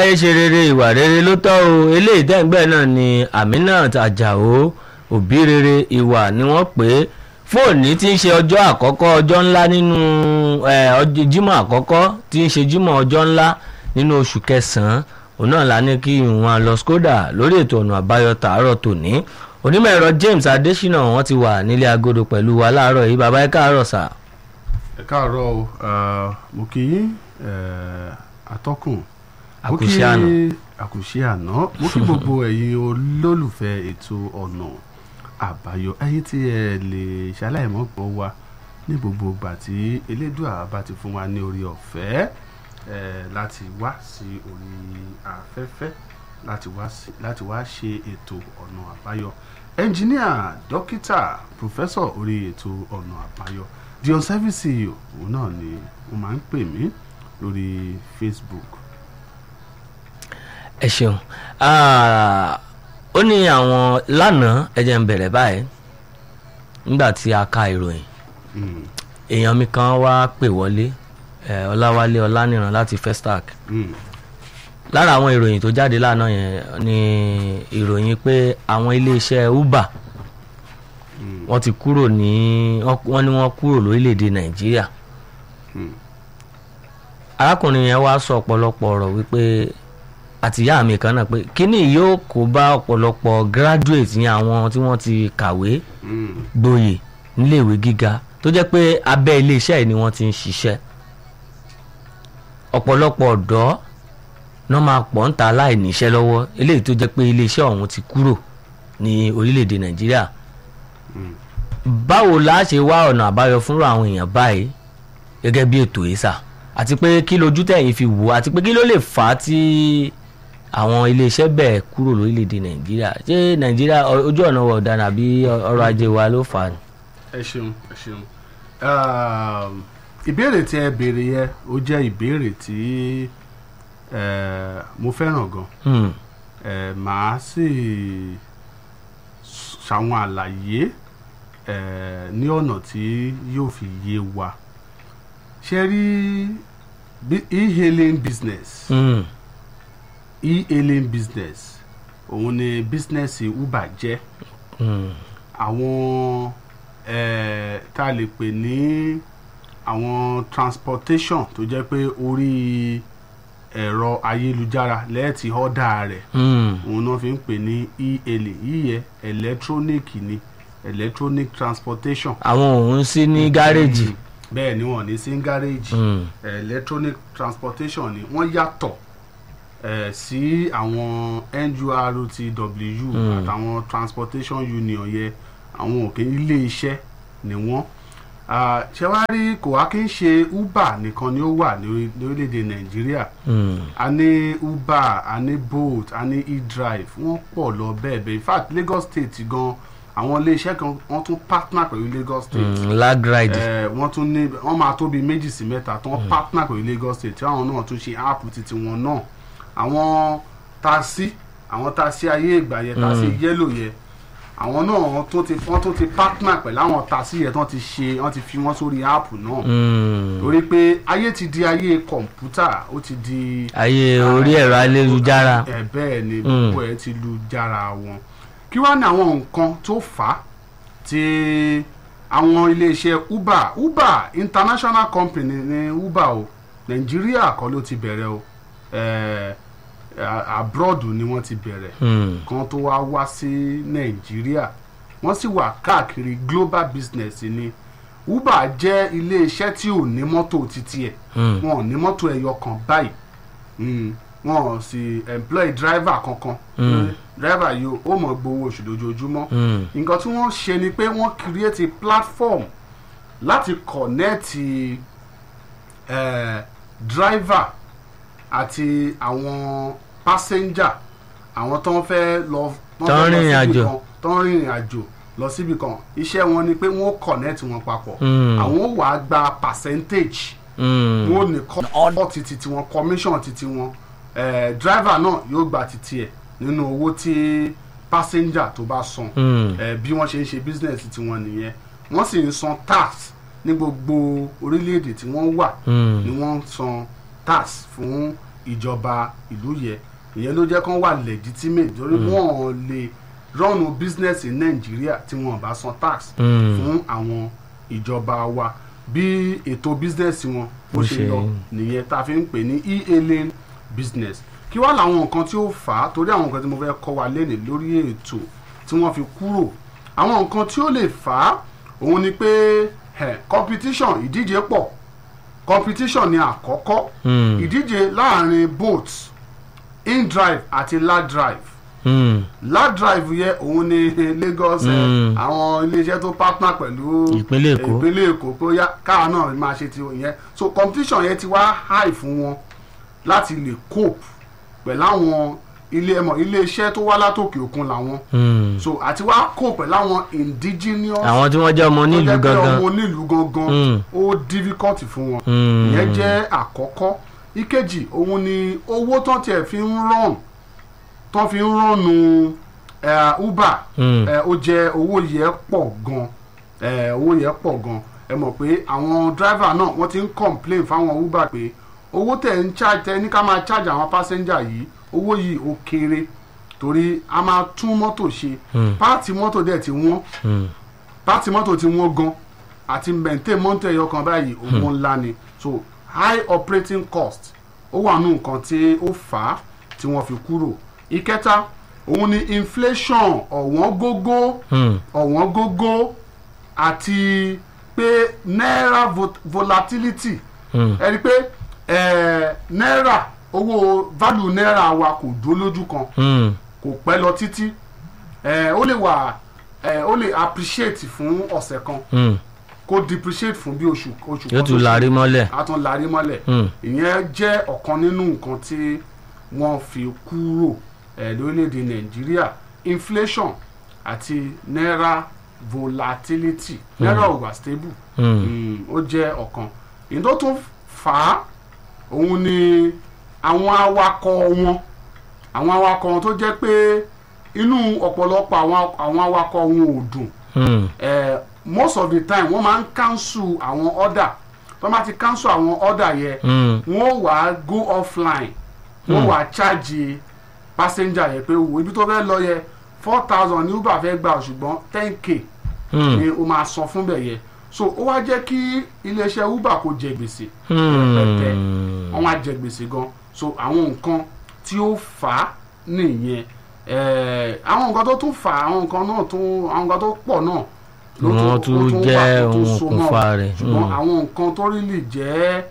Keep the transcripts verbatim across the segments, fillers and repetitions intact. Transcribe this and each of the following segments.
ẹ ṣe rere ìwà rere ló tọ́ o eléyìí tẹ́ǹgbẹ́ náà ni Aminat Ajao òbí rere ìwà ni wọ́n pè é fóònù tí ń ṣe ọjọ́ àkọ́kọ́ ọjọ́ ńlá nínú jímọ̀ àkọ́kọ́ tí ń ṣe jímọ̀ ọjọ́ ńlá nínú oṣù kẹsàn-án òun náà la ní kí ìwọ̀n lọ skoda lórí ètò ọ̀nà àbáyọ tààrọ̀ tòní onímọ̀ ẹ̀rọ James Adésínà wọ́n ti wà nílé agodo pẹ̀lú wa láàárọ̀ yìí bàbá ẹ káàárọ̀ sà. ẹ káàárọ̀ o mo kí yín atọ́kùn àkùṣe àná àkùṣe àná mo kí gbogbo ẹ̀yin olólùfẹ́ ètò ọ̀nà àbáyọ ẹ̀yin tí ẹ lè ṣaláìmọ́ gbọ́ wa ní gbogbo ìgbà tí elédùà bá ti fún wa ní orí ọ̀fẹ́ láti wá sí orí afẹ́fẹ́ láti wá sí láti wá ṣe ètò ọ̀nà àbáyọ ẹnjìníà dókítà pòfẹ́sọ̀ orí ètò ọ̀nà àbáyọ dion service òun náà ni wọ́n máa ń pè mí lórí Facebook. ẹ ṣeun ó ní àwọn lánàá ẹ jẹ́ n bẹ̀rẹ̀ báyìí nígbà tí a ka ìròyìn èèyàn mi kan wá pè wọlé Ọláwálé Ọláníran láti Festac lára àwọn ìròyìn tó jáde lánàá yẹn ni ìròyìn pé àwọn iléeṣẹ́ Uber wọ́n ti kúrò ní wọ́n ní wọ́n kúrò lórílẹ̀‐èdè Nàìjíríà arákùnrin yẹn wá sọ ọ̀pọ̀lọpọ̀ ọ̀rọ̀ wípé àtìyá mi kan náà pé kíní yóò kó bá ọ̀pọ̀lọpọ̀ graduate ní àwọn tí wọ́n ti kàwé gboyè níléèwé gíga tó jẹ́ pé abẹ́ iléeṣẹ́ yìí ni wọ́n ti ń ṣiṣẹ́ ọ̀pọ̀lọpọ̀ ọ̀dọ́ náà máa pọ̀ ń ta aláìníṣẹ́ lọ́wọ́ eléyìí tó jẹ́ pé iléeṣẹ́ ọ̀hún ti kúrò ní orílẹ̀-èdè Nàìjíríà báwo la ṣe wá ọ̀nà àbáyọ fúnra àwọn èèyàn báyìí gẹ́gẹ́ bí ètò ìsà àti pé kí lójú tẹ̀yìn fi wò àti pé kí ló lè fà á tí àwọn iléeṣẹ́ bẹ́ẹ̀ kúrò lórílẹ̀‐èdè Nàìjíríà ṣé Nàìjíríà ojú ọ̀nà wọ̀ ọ̀daràn àbí ọrọ̀ ajé wa ló fà á. ẹ ṣeun ẹ ṣeun ìbéèrè tí ẹ béèrè yẹn ó jẹ́ ìbéèrè tí mo fẹ́ràn gan màá sì ṣàwọn àlàyé ní ọ̀nà tí yóò fi yé wa ṣe rí e-hailing business. Mm. e-hailing business òun ni business Uber jẹ́ àwọn tá a lè pè ní àwọn transportation tó jẹ́ pé orí ẹ̀rọ ayélujára lẹ́ẹ̀tì ọ̀dà rẹ̀ òun náà fi ń pè ní e-hailing yíyẹ electronic ni electronic transportation. àwọn òun sí ní gáréèjì. bẹ́ẹ̀ ni wọ́n ní sí gáréèjì electronic transportation ni wọ́n yàtọ̀ Eh, sí àwọn N U R T W mm. àtàwọn transportation union yẹ àwọn òkè ilé iṣẹ́ ni wọ́n ṣe wá rí kò wá kí n ṣe Uber nìkan ni ó wà ní orílẹ̀-èdè Nàìjíríà a ní Uber a ní Bolt a ní eDrive wọ́n pọ̀ lọ bẹ́ẹ̀ bẹ́ẹ̀ in fact Lagos State gan àwọn ilé iṣẹ́ kan wọ́n tún partner pẹ̀lú Lagos State mm, lagride wọ́n tún ní wọ́n máa tó bí méjì sí mẹ́ta tó wọ́n partner pẹ̀lú Lagos State tí àwọn náà tún ṣe app titi wọn náà àwọn taxi àwọn taxi ayé ìgbà yẹn taxi yẹ́lò yẹn àwọn náà wọ́n tó ti wọ́n tó ti partner pẹ̀lú àwọn taxi yẹn tó ti ṣe wọ́n ti fi wọ́n sórí app náà torí pé ayé ti di ayé kọ̀ǹpútà ó ti di ayé orí ẹ̀rọ ayélujára ẹ̀ bẹ́ẹ̀ ni gbogbo ẹ̀ ti lu jára wọn kí wá ní àwọn nǹkan tó fà á tí àwọn iléeṣẹ́ Uber Uber international company ní Uber o Nàìjíríà kọ́ ló ti bẹ̀rẹ̀ o Eh, abroad ni wọ́n ti bẹ̀rẹ̀ kan tó wá wá sí Nàìjíríà wọ́n sì wà káàkiri global business ni Uber jẹ́ iléeṣẹ́ tí ò ní mọ́tò títí ẹ̀ wọn ò ní mọ́tò ẹyọ kan báyìí wọn ò sì employ driver kankan driver yìí ó mọ̀ gbowó oṣù lójoojúmọ́ nǹkan tí wọ́n ṣe ni pé wọ́n create a platform láti connect eh, driver àti àwọn passenger àwọn tó ń fẹ́ lọ tó ń rìnrìn àjò tó ń rìnrìn àjò lọ síbi kan iṣẹ́ wọn ni pé wọ́n connect wọn papọ̀ àwọn wà á gba percentage wọ́n ní kọ́ títí tiwọn commission títí wọn driver náà yóò gba títí ẹ̀ nínú owó tí passenger tó bá san bí wọ́n ṣe ń ṣe business tiwọn nìyẹn wọ́n sì ń san tax ní gbogbo orílẹ̀-èdè tí wọ́n wà ni wọ́n san tax fún ìjọba ìlú yẹ ìyẹn ló jẹ́ kán wà legitimate torí wọ́n lè rọ́ọ̀nù business ní Nàìjíríà tí wọ́n bá san tax fún àwọn ìjọba wa bí ètò business wọn bó ṣe lọ nìyẹn tá a fi ń pè ní e-hailing business. Kí wá làwọn nǹkan tí ó fà á torí àwọn nǹkan tí mo fẹ́ kọ́ wa lẹ́nìí lórí ètò tí wọ́n fi kúrò àwọn nǹkan tí ó lè fà á òun ni pé competition ìdíje pọ̀ competition ni àkọ́kọ́ ìdíje láàrin boats in drive àti lad drive mm. lad drive yẹ òun ni Lagos mm. àwọn iléeṣẹ́ tó partner pẹ̀lú ìpínlẹ̀ Èkó ìpínlẹ̀ Èkó pé yá káà náà máa ṣe ti yẹn so competition yẹn ti wá high fún wọn láti lè cope pẹ̀lú àwọn ilé ẹmọ iléeṣẹ́ tó wá látòkè òkun làwọn so àti wá cope pẹ̀lú àwọn indigenous àwọn tí wọ́n jẹ́ ọmọ onílùú gangan ọmọ onílùú gangan ó difficult fún wọn ìyẹn jẹ́ àkọ́kọ́. Ìkejì òun ni owó tán tiẹ̀ fi ń rán tán fi ń ránu Uber ó jẹ́ owó yẹ pọ̀ gan owó yẹ pọ̀ gan ẹ mọ̀ pé àwọn driver náà wọ́n ti ń complain fáwọn Uber pé owó tẹ̀ ń charge tẹ̀ ní ká máa charge àwọn passenger yìí owó yìí ó kéré torí a máa tún mọ́tò ṣe páàtì mọ́tò dẹ̀ ti wọ́n páàtì mọ́tò ti wọ́n gan àti maintain mọ́tò ẹ̀yọ kan báyìí owó ńlá ni so high operating cost ó wà nù nǹkan tí ó fà á tí wọ́n fi kúrò. Ìkẹta òun ni inflation ọ̀wọ́n gógó ọ̀wọ́n gógó àti pé náírà volatility ẹ rí i pé náírà owó value náírà wa kò dúró lójú kan kò pẹ́ lọ títí ó lè wà ó lè appreciate fún ọ̀sẹ̀ kan kó depreciate fún bí oṣù oṣù kan yóò tún larí mọ́lẹ̀ a tún larí mọ́lẹ̀ ìyẹn jẹ́ ọ̀kan nínú nǹkan tí wọ́n fi kúrò lórílẹ̀‐èdè Nàìjíríà inflation àti náírà volatility náírà ò wà stable ó jẹ́ ọ̀kan ìyẹn tó tún fà á òun ni àwọn awakọ̀ wọn àwọn awakọ̀ wọn tó jẹ́ pé inú ọ̀pọ̀lọpọ̀ àwọn awakọ̀ wọn ò dùn most of the time wọ́n máa ń cancel àwọn order tó máa ti cancel àwọn order yẹn wọ́n wá go offline wọ́n wá charge passenger yẹn pé wo ibi tó fẹ́ lọ yẹ four thousand ní Uber fẹ́ gbà ṣùgbọ́n ten k ni o máa san fún bẹ̀ yẹn so ó wá jẹ́ kí iléeṣẹ́ Uber kó jẹ gbèsè pẹ̀pẹ̀ wọ́n wá jẹ gbèsè gan so àwọn nǹkan tí ó fà á nìyẹn àwọn nǹkan tó tún fà á àwọn nǹkan náà tún àwọn nǹkan tó pọ̀ náà wọ́n tún jẹ́ ohun okùnfà rẹ̀ ṣùgbọ́n àwọn nǹkan tó rí lè jẹ́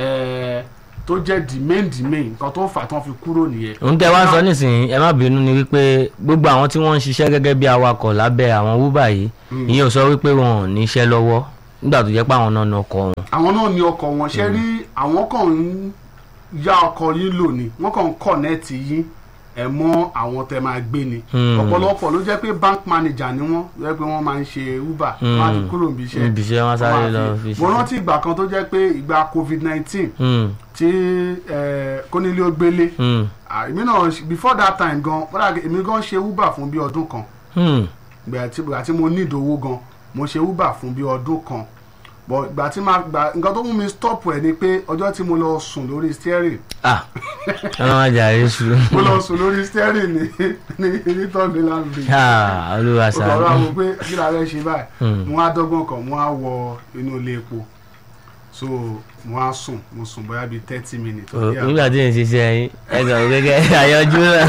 tó jẹ́ dìmain dìmain nǹkan tó fà tán fi kúrò nìyẹn. òun tẹ wá sọ nísìnyí ẹ má bínú ni wípé gbogbo àwọn tí wọ́n ń ṣiṣẹ́ gẹ́gẹ́ bí awakọ̀ lábẹ́ àwọn Uber yìí ìyẹn ò sọ wípé wọn ò ní iṣẹ́ lọ́wọ́ nígbà tó jẹ́ pé àwọn náà ní ọkọ̀ wọn. àwọn náà ní ọkọ̀ wọn ṣe rí àwọn kan ń ya ọkọ̀ yín lò ní wọ́n kàn ń kọ̀nẹ́ẹ̀tì yín ẹ mọ àwọn tẹ máa gbé ni ọ̀pọ̀lọpọ̀ ló jẹ́ pé bank manager ni wọ́n jẹ́ pé wọ́n máa ń ṣe Uber wọ́n á ti kúrò níbi iṣẹ́ níbi iṣẹ́ wọ́n sáré lọ fi ṣe. mo rántí ìgbà kan tó jẹ́ pé ìgbà covid nineteen tí kónílé ó gbélé èmi náà before that time gan èmi gan ṣe Uber fún bí ọdún kan ìgbà tí mo ní ìdòwò gan mo ṣe Uber fún bí ọdún kan but ìgbà tí ma gba nǹkan tó mú mi stop ẹ ni pé ọjọ́ tí mo lọ sùn lórí steering. ah ọlọ́run ajá rẹ̀ sùn. mo lọ sùn lórí steering ní ní ní tọ́gbìn láǹbì. ah olúwa sáà. o kọ̀ ọ́ àwọn pé kí la fẹ́ ṣe báyìí. mo á dọ́gbọ́n kan mo á wọ inú ilé epo so mo á sùn mo sùn bóyá bíi thirty minutes. nígbà tí n ṣiṣẹ́ yín ẹgbẹ́ gẹ́gẹ́ àyọjú náà.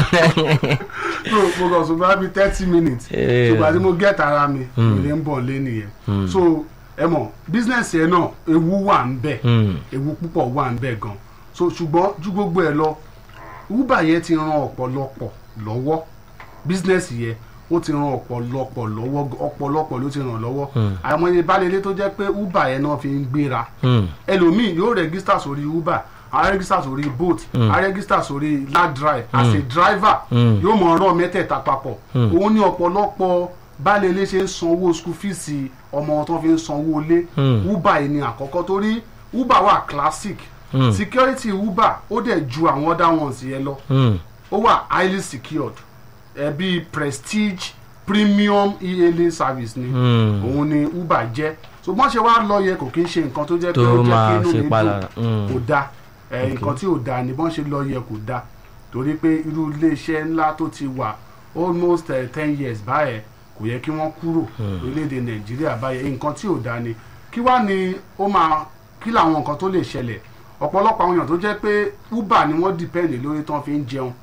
mo kàn sùn bóyá bíi thirty minutes. ṣùgbọ́n àti mo get ara mi mi lè ń bọ̀ lé nìyẹn. so ẹ mọ̀ business yẹn náà ewu wà ń bẹ ewu púpọ̀ wà ń bẹ gan so ṣùgbọ́n ju gbogbo ẹ lọ Uber yẹn ti ran ọ̀pọ̀lọpọ̀ lọ́wọ́ business yẹn ó ti ran ọ̀pọ̀lọpọ̀ lọ́wọ́ ọ̀pọ̀lọpọ̀ ló ti ràn lọ́wọ́ àwọn iye balẹ̀lẹ̀ tó jẹ́ pé Uber yẹn náà fi ń gbéra ẹlòmíì yóò register sórí Uber a register sórí Bolt a register sórí lad drive as a driver yóò mọ̀ ọ́rọ́ mẹ́tẹ̀ẹ̀ta papọ̀ òun ní ọ̀pọ̀lọpọ̀ báàlẹ̀ ilé ṣe ń sanwó school fees ọmọ tó fi ń sanwó ilé Uber yìí ni àkọ́kọ́ torí Uber wà classic mm. security Uber ó dẹ̀ ju àwọn other ones yẹn lọ ó wà highly secured ẹ eh, bí prestige premium e-hailing service ni òun ni Uber jẹ́ so bọ́n ṣe wá lọ yẹ kò kí ń ṣe nǹkan tó jẹ́ pé ó jẹ́ kí inú mi dùn kò dáa nǹkan tí ò da ni bọ́n ṣe lọ yẹ kò da torí pé irú iléeṣẹ́ ńlá tó ti wà almost uh, ten years báyẹn kò yẹ kí wọ́n kúrò orílẹ̀-èdè nàìjíríà báyẹn nǹkan tí ò da ni kí wá ni ó máa kí làwọn nǹkan tó lè ṣẹlẹ̀ ọ̀pọ̀lọpọ̀ àwọn èèyàn tó jẹ́ pé uber ni wọ́n dìpẹ́ǹdì lórí tán fi ń jẹun